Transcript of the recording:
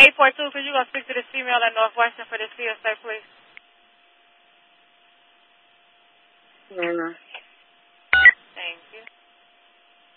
842, could you go speak to this female at Northwestern for this CSA, please? Mm.